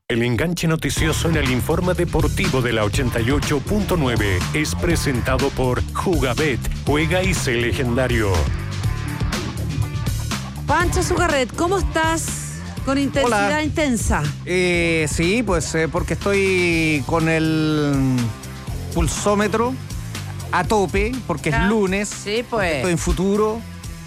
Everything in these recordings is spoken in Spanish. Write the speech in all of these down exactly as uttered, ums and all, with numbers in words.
El enganche noticioso en el informe deportivo de la ochenta y ocho punto nueve es presentado por Jugabet. Juega y sé legendario. Pancho Zugarret, ¿cómo estás? Con intensidad Hola. intensa. Eh, sí, pues eh, porque estoy con el pulsómetro a tope, porque Ya. es lunes. Sí, pues. Porque estoy en futuro.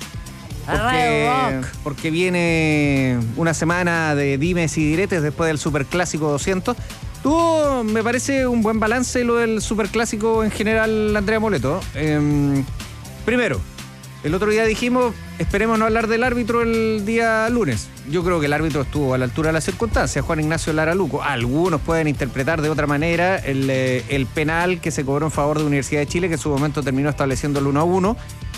Radio Porque, Rock. porque viene una semana de dimes y diretes después del Superclásico doscientos. Tuvo, me parece, un buen balance lo del Superclásico en general, Andrea Moleto. Eh, primero, el otro día dijimos, esperemos no hablar del árbitro el día lunes. Yo creo que el árbitro estuvo a la altura de las circunstancias, Juan Ignacio Lara Luco. Algunos pueden interpretar de otra manera el, eh, el penal que se cobró en favor de Universidad de Chile, que en su momento terminó estableciendo el uno a uno.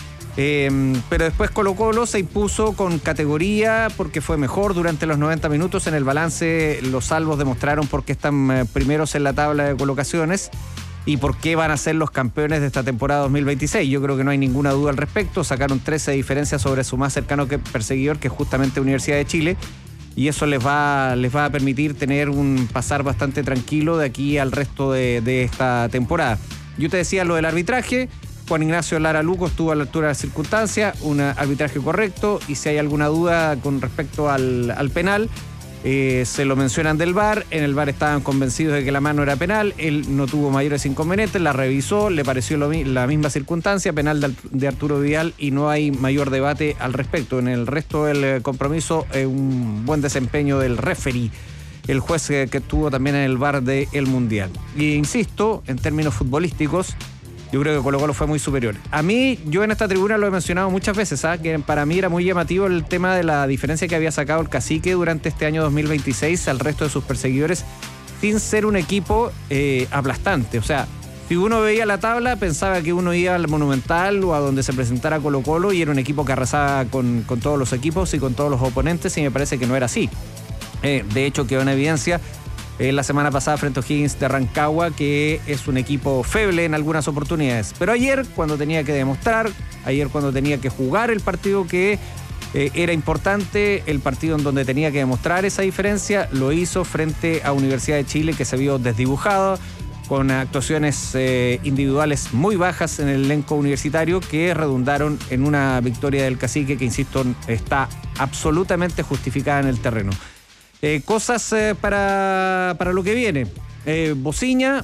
Eh, pero después Colo Colo se impuso con categoría porque fue mejor durante los noventa minutos. En el balance los salvos demostraron por qué están eh, primeros en la tabla de colocaciones y por qué van a ser los campeones de esta temporada dos mil veintiséis. Yo creo que no hay ninguna duda al respecto. Sacaron trece diferencias sobre su más cercano que perseguidor, que es justamente Universidad de Chile, y eso les va, les va a permitir tener un pasar bastante tranquilo de aquí al resto de, de esta temporada. Yo te decía lo del arbitraje. Juan Ignacio Lara Luco estuvo a la altura de las circunstancias, un arbitraje correcto, y si hay alguna duda con respecto al, al penal, eh, se lo mencionan del V A R. En el V A R estaban convencidos de que la mano era penal, él no tuvo mayores inconvenientes, la revisó, le pareció lo, la misma circunstancia, penal de, de Arturo Vidal, y no hay mayor debate al respecto. En el resto del compromiso, eh, un buen desempeño del referee, el juez eh, que estuvo también en el V A R del Mundial. Y insisto, en términos futbolísticos, yo creo que Colo Colo fue muy superior. A mí, yo en esta tribuna lo he mencionado muchas veces, ¿sabes? Que para mí era muy llamativo el tema de la diferencia que había sacado el Cacique durante este año dos mil veintiséis al resto de sus perseguidores, sin ser un equipo eh, aplastante. O sea, si uno veía la tabla, pensaba que uno iba al Monumental o a donde se presentara Colo Colo y era un equipo que arrasaba con, con todos los equipos y con todos los oponentes, y me parece que no era así. Eh, de hecho, quedó en evidencia Eh, la semana pasada frente a O'Higgins de Rancagua, que es un equipo feble en algunas oportunidades. Pero ayer, cuando tenía que demostrar, ayer cuando tenía que jugar el partido que eh, era importante, el partido en donde tenía que demostrar esa diferencia, lo hizo frente a Universidad de Chile, que se vio desdibujado, con actuaciones eh, individuales muy bajas en el elenco universitario, que redundaron en una victoria del Cacique que, insisto, está absolutamente justificada en el terreno. Eh, cosas eh, para, para lo que viene. Eh, Bociña,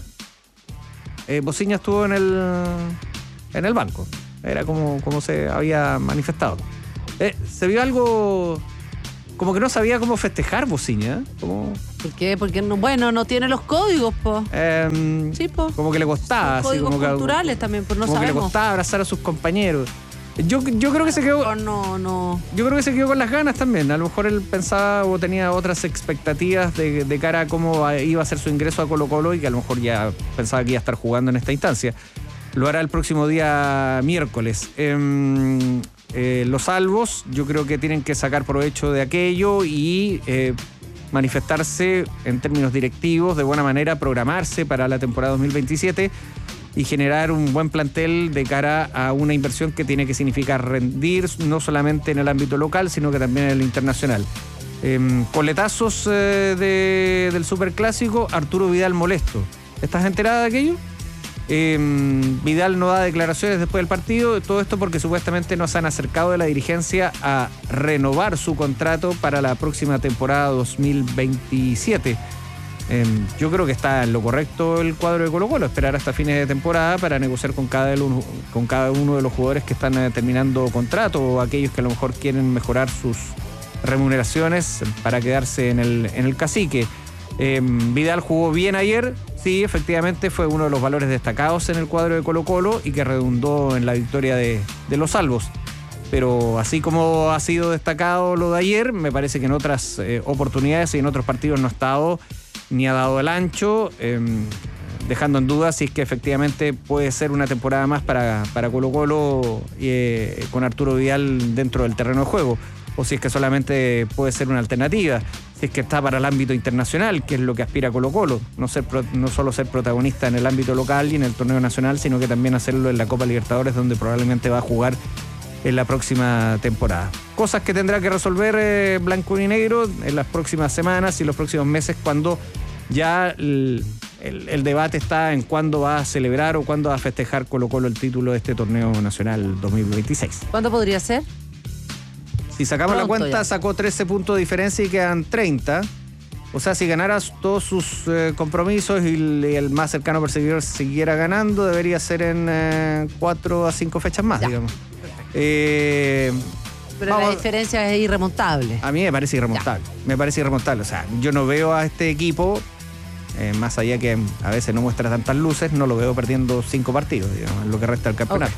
eh, Bociña estuvo en el, en el banco. Era como, como se había manifestado. Eh, se vio algo como que no sabía cómo festejar Bociña. Como, ¿Por qué? Porque no, bueno, no tiene los códigos, po. eh, Sí, po. como que le costaba. Son Así, códigos como que, culturales también, pues no como que le sabemos. costaba abrazar a sus compañeros. Yo, yo creo que se quedó. No, no. Yo creo que se quedó con las ganas también. A lo mejor él pensaba o tenía otras expectativas de, de cara a cómo iba a ser su ingreso a Colo Colo, y que a lo mejor ya pensaba que iba a estar jugando en esta instancia. Lo hará el próximo día miércoles. Eh, eh, los salvos, yo creo que tienen que sacar provecho de aquello y eh, manifestarse en términos directivos, de buena manera, programarse para la temporada dos mil veintisiete. Y generar un buen plantel de cara a una inversión que tiene que significar rendir no solamente en el ámbito local, sino que también en el internacional. Eh, coletazos eh, de, del Superclásico, Arturo Vidal molesto. ¿Estás enterada de aquello? Eh, Vidal no da declaraciones después del partido, todo esto porque supuestamente no se han acercado de la dirigencia a renovar su contrato para la próxima temporada dos mil veintisiete. Eh, yo creo que está en lo correcto el cuadro de Colo Colo, esperar hasta fines de temporada para negociar con cada uno, con cada uno de los jugadores que están eh, terminando contrato, o aquellos que a lo mejor quieren mejorar sus remuneraciones para quedarse en el, en el Cacique. Eh, Vidal jugó bien ayer, sí, efectivamente fue uno de los valores destacados en el cuadro de Colo Colo y que redundó en la victoria de, de los salvos. Pero así como ha sido destacado lo de ayer, me parece que en otras eh, oportunidades y en otros partidos no ha estado ni ha dado el ancho, eh, dejando en duda si es que efectivamente puede ser una temporada más para, para Colo Colo eh, con Arturo Vidal dentro del terreno de juego, o si es que solamente puede ser una alternativa, si es que está para el ámbito internacional, que es lo que aspira Colo Colo, no, ser, no solo ser protagonista en el ámbito local y en el torneo nacional, sino que también hacerlo en la Copa Libertadores, donde probablemente va a jugar en la próxima temporada. Cosas que tendrá que resolver eh, Blanco y Negro en las próximas semanas y los próximos meses, cuando ya el, el, el debate está en cuándo va a celebrar o cuándo va a festejar Colo-Colo el título de este torneo nacional dos mil veintiséis. ¿Cuándo podría ser? Si sacamos Pronto la cuenta, ya. sacó trece puntos de diferencia y quedan treinta. O sea, si ganaras todos sus eh, compromisos y el, y el más cercano perseguidor siguiera ganando, debería ser en eh, cuatro a cinco fechas más, Ya. digamos. Eh, Pero vamos- la diferencia es irremontable. A mí me parece irremontable. Me parece irremontable. O sea, yo no veo a este equipo, eh, más allá que a veces no muestra tantas luces, no lo veo perdiendo cinco partidos, digamos, en lo que resta del campeonato.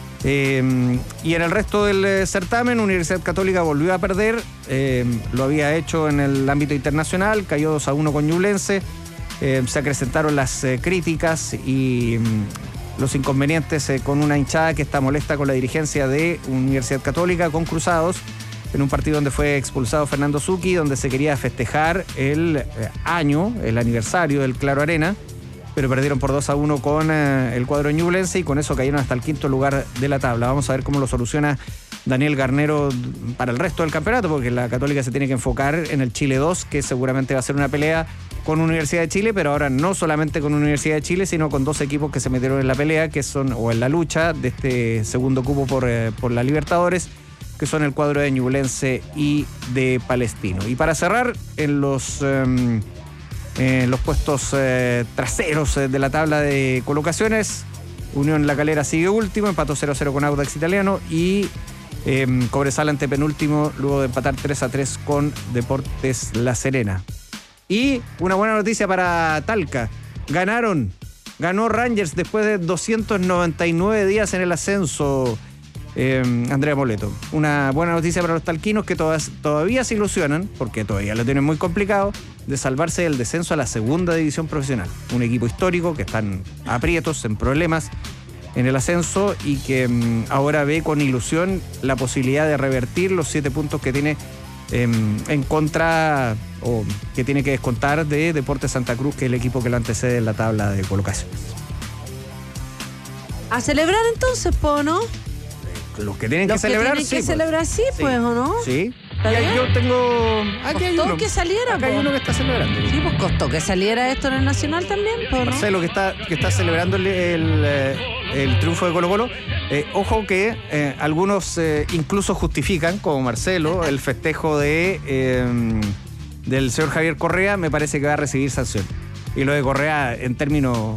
Eh, y en el resto del eh, certamen, Universidad Católica volvió a perder. Eh, lo había hecho en el ámbito internacional, cayó dos a uno con Ñublense. Eh, se acrecentaron las eh, críticas y mm, los inconvenientes eh, con una hinchada que está molesta con la dirigencia de Universidad Católica, con Cruzados, en un partido donde fue expulsado Fernando Zucchi, donde se quería festejar el eh, año, el aniversario del Claro Arena, pero perdieron por dos a uno con eh, el cuadro ñublense y con eso cayeron hasta el quinto lugar de la tabla. Vamos a ver cómo lo soluciona Daniel Garnero para el resto del campeonato, porque la Católica se tiene que enfocar en el Chile dos, que seguramente va a ser una pelea con Universidad de Chile, pero ahora no solamente con Universidad de Chile, sino con dos equipos que se metieron en la pelea, que son, o en la lucha de este segundo cupo por, eh, por la Libertadores, que son el cuadro de Ñublense y de Palestino. Y para cerrar, en los... Eh, En los puestos eh, traseros eh, de la tabla de colocaciones, Unión La Calera sigue último, empató cero a cero con Audax Italiano y eh, Cobresal antepenúltimo luego de empatar tres a tres con Deportes La Serena. Y una buena noticia para Talca, ganaron, ganó Rangers después de doscientos noventa y nueve días en el ascenso. Eh, Andrea Moleto. Una buena noticia para los talquinos, que todas, todavía se ilusionan, porque todavía lo tienen muy complicado, de salvarse del descenso a la segunda división profesional. Un equipo histórico que están aprietos, en problemas en el ascenso y que mm, ahora ve con ilusión la posibilidad de revertir los siete puntos que tiene eh, en contra o que tiene que descontar de Deportes Santa Cruz, que es el equipo que lo antecede en la tabla de colocaciones. A celebrar entonces, po, ¿no? Los que tienen Los que celebrar, tienen sí. que pues. celebrar, sí, Sí. pues, ¿o no? Sí. ¿Está Y ahí bien? yo tengo. Aquí hay Costó uno. que saliera, Acá hay po. uno que está celebrando. Sí, pues costó que saliera esto en el Nacional también, po, ¿no? Marcelo, que está, que está celebrando el, el, eh, el triunfo de Colo-Colo. Eh, ojo que eh, algunos eh, incluso justifican, como Marcelo, el festejo de eh, del señor Javier Correa. Me parece que va a recibir sanción. Y lo de Correa, en términos.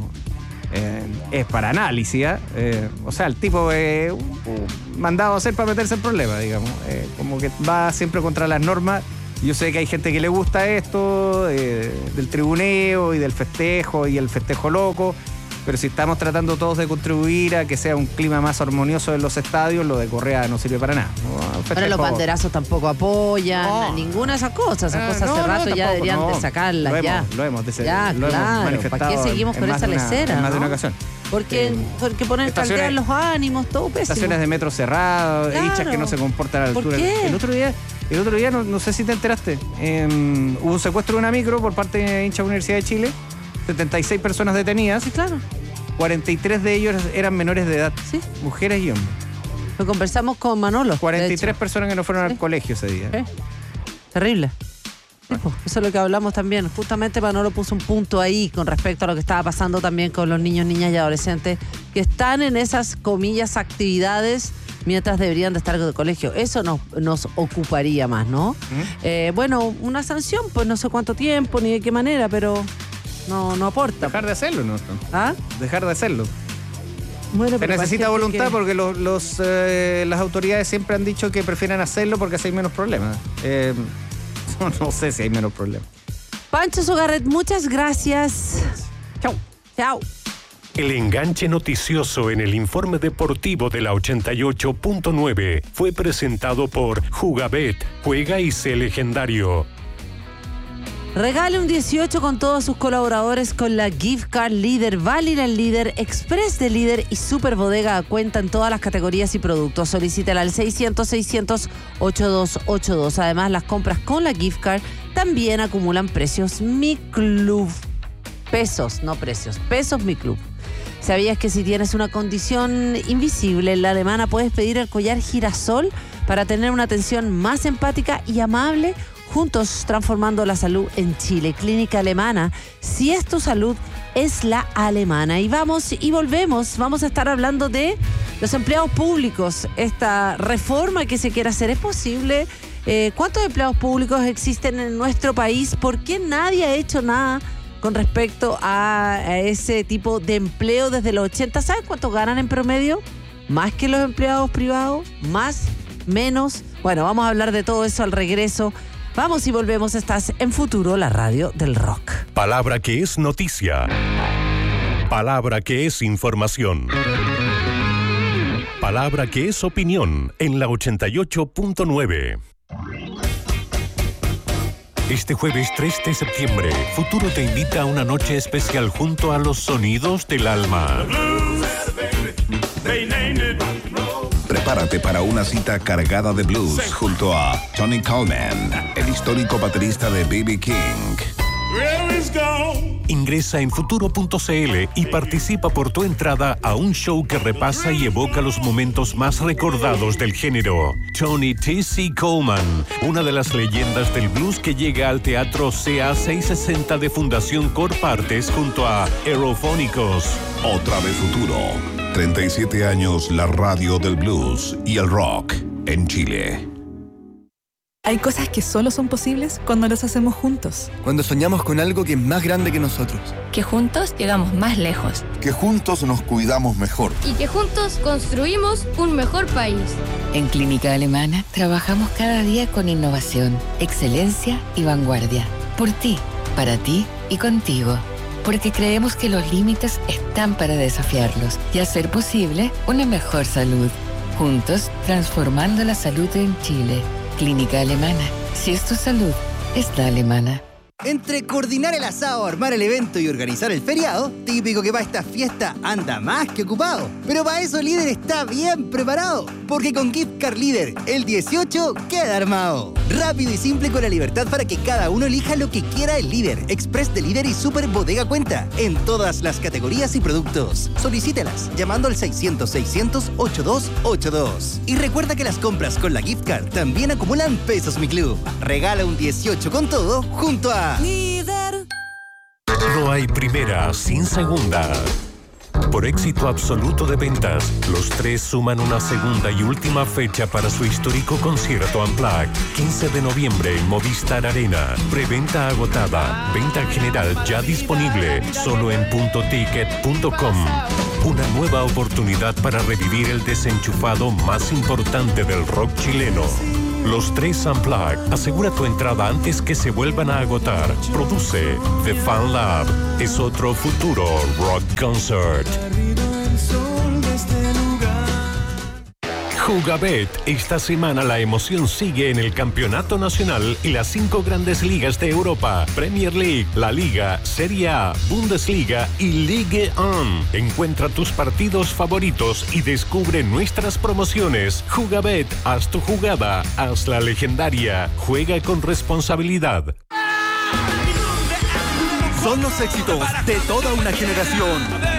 Eh, es para análisis, ¿eh? Eh, o sea, el tipo es eh, mandado a hacer para meterse en problemas, digamos. Eh, como que va siempre contra las normas. Yo sé que hay gente que le gusta esto, eh, del tribuneo y del festejo y el festejo loco, pero si estamos tratando todos de contribuir a que sea un clima más armonioso en los estadios, lo de Correa no sirve para nada. No, Ahora los banderazos tampoco apoyan, No. ninguna de esas cosas. Esas Ah, cosas no, hace no, rato ya tampoco, deberían no. de sacarlas, Lo hemos- ya. lo hemos dese- ya, lo hemos claro. manifestado ¿Para qué seguimos en con más esa de una- lecera? en más de ¿no? una ocasión. Porque, Eh, porque ponen estaciones- caldear los ánimos, todo pésimo. Estaciones de metro cerradas, Claro. hinchas que no se comportan a la ¿Por altura. qué? El otro día, el otro día no, no sé si te enteraste, eh, hubo un secuestro de una micro por parte de hinchas de Universidad de Chile, setenta y seis personas detenidas, Sí, claro. cuarenta y tres de ellos eran menores de edad, Sí. mujeres y hombres. Lo conversamos con Manolo. cuarenta y de tres hecho. personas que no fueron Sí. al colegio ese día. ¿Eh? Terrible. Sí, pues, eso es lo que hablamos también. Justamente Manolo puso un punto ahí con respecto a lo que estaba pasando también con los niños, niñas y adolescentes que están en esas, comillas, actividades mientras deberían de estar en el colegio. Eso nos, nos ocuparía más, ¿no? Eh, bueno, una sanción, pues no sé cuánto tiempo ni de qué manera, pero no, no aporta. Dejar de hacerlo, ¿no? ¿Ah? Dejar de hacerlo. Bueno, Se pero para necesita gente voluntad que- porque los, los, eh, las autoridades siempre han dicho que prefieren hacerlo porque así hay menos problemas. Eh, no, no sé si hay menos problemas. Pancho Sugarret, muchas gracias. Chau. Chao. El enganche noticioso en el informe deportivo de la ochenta y ocho punto nueve fue presentado por Jugabet, juega y sé legendario. Regale un dieciocho con todos sus colaboradores con la Gift Card Líder, Válida el Líder, Express de Líder y Super Bodega a cuenta en todas las categorías y productos. Solicítala al seiscientos, seiscientos, ochenta y dos ochenta y dos. Además, las compras con la Gift Card también acumulan precios Mi Club. Pesos, no precios. Pesos Mi Club. ¿Sabías que si tienes una condición invisible en la alemana puedes pedir el collar girasol para tener una atención más empática y amable? Juntos transformando la salud en Chile. Clínica Alemana. Si es tu salud, es la alemana. Y vamos y volvemos. Vamos a estar hablando de los empleados públicos. Esta reforma que se quiere hacer, ¿es posible? Eh, ¿Cuántos empleados públicos existen en nuestro país? ¿Por qué nadie ha hecho nada con respecto a, a ese tipo de empleo desde los ochenta? ¿Sabes cuánto ganan en promedio? ¿Más que los empleados privados? ¿Más? ¿Menos? Bueno, vamos a hablar de todo eso al regreso. Vamos y volvemos. Estás en Futuro, la radio del rock. Palabra que es noticia. Palabra que es información. Palabra que es opinión en la ochenta y ocho punto nueve. Este jueves tres de septiembre, Futuro te invita a una noche especial junto a los sonidos del alma. Prepárate para una cita cargada de blues junto a Tony Coleman, el histórico baterista de B B King. Ingresa en futuro punto c l y participa por tu entrada a un show que repasa y evoca los momentos más recordados del género. Tony T C Coleman, una de las leyendas del blues que llega al Teatro C A seiscientos sesenta de Fundación Corpartes junto a Aerofónicos. Otra vez Futuro. treinta y siete años la radio del blues y el rock en Chile. Hay cosas que solo son posibles cuando las hacemos juntos. Cuando soñamos con algo que es más grande que nosotros. Que juntos llegamos más lejos. Que juntos nos cuidamos mejor. Y que juntos construimos un mejor país. En Clínica Alemana trabajamos cada día con innovación, excelencia y vanguardia. Por ti, para ti y contigo. Porque creemos que los límites están para desafiarlos y hacer posible una mejor salud. Juntos, transformando la salud en Chile. Clínica Alemana. Si es tu salud, es la alemana. Entre coordinar el asado, armar el evento y organizar el feriado, típico que para esta fiesta anda más que ocupado. Pero para eso Líder está bien preparado, porque con Gift Card Líder, el dieciocho queda armado. Rápido y simple con la libertad para que cada uno elija lo que quiera el Líder, Express de Líder y Super Bodega Cuenta, en todas las categorías y productos. Solicítelas llamando al seiscientos, seiscientos, ochenta y dos ochenta y dos. Y recuerda que las compras con la Gift Card también acumulan pesos Mi Club. Regala un dieciocho con todo junto a Líder. No hay primera sin segunda. Por éxito absoluto de ventas, los tres suman una segunda y última fecha para su histórico concierto Unplugged. quince de noviembre en Movistar Arena. Preventa agotada. Venta general ya disponible. Solo en punto ticket punto com. Una nueva oportunidad para revivir el desenchufado más importante del rock chileno. Los tres Unplugged. Asegura tu entrada antes que se vuelvan a agotar. Produce The Fan Lab. Es otro futuro rock concert. Jugabet. Esta semana la emoción sigue en el Campeonato Nacional y las cinco grandes ligas de Europa. Premier League, La Liga, Serie A, Bundesliga y Ligue uno. Encuentra tus partidos favoritos y descubre nuestras promociones. Jugabet, haz tu jugada, hazla legendaria. Juega con responsabilidad. Son los éxitos de toda una generación.